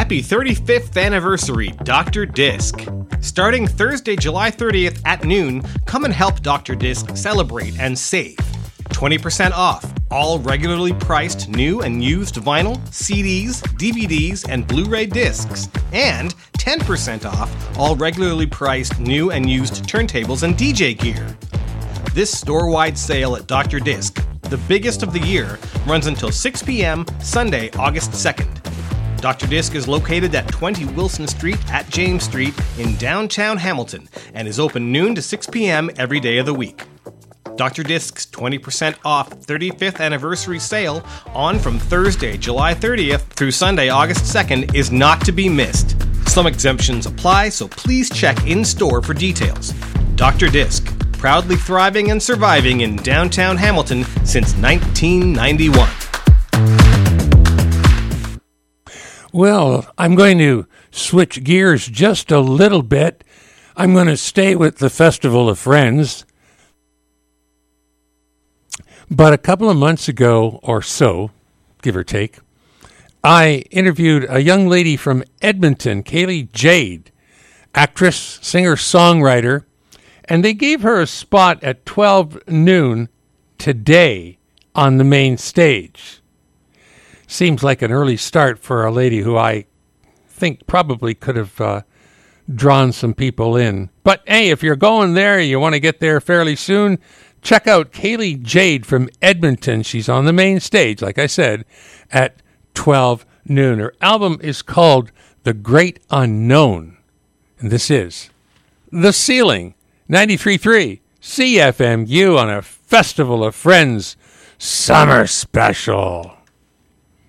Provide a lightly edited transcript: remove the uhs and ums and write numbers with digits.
Happy 35th anniversary, Dr. Disc. Starting Thursday, July 30th at noon, come and help Dr. Disc celebrate and save. 20% off all regularly priced new and used vinyl, CDs, DVDs, and Blu-ray discs. And 10% off all regularly priced new and used turntables and DJ gear. This store-wide sale at Dr. Disc, the biggest of the year, runs until 6 p.m. Sunday, August 2nd. Dr. Disc is located at 20 Wilson Street at James Street in downtown Hamilton and is open noon to 6 p.m. every day of the week. Dr. Disc's 20% off 35th anniversary sale on from Thursday, July 30th through Sunday, August 2nd is not to be missed. Some exemptions apply, so please check in-store for details. Dr. Disc, proudly thriving and surviving in downtown Hamilton since 1991. Well, I'm going to switch gears just a little bit. I'm going to stay with the Festival of Friends. But a couple of months ago or so, give or take, I interviewed a young lady from Edmonton, Kaylee Jade, actress, singer, songwriter, and they gave her a spot at 12 noon today on the main stage. Seems like an early start for a lady who I think probably could have drawn some people in. But hey, if you're going there, you want to get there fairly soon, check out Kaylee Jade from Edmonton. She's on the main stage, like I said, at 12 noon. Her album is called The Great Unknown. And this is The Ceiling, 93.3 CFMU on a Festival of Friends summer special.